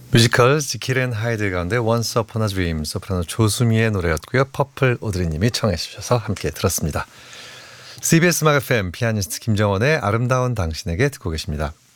뮤지컬 지킬 앤 하이드 가운데 Once Upon a Dream 소프라노 조수미의 노래였고요. 퍼플 오드리님이 청해 주셔서 함께 들었습니다. CBS 음악 FM 피아니스트 김정원의 아름다운 당신에게 듣고 계십니다.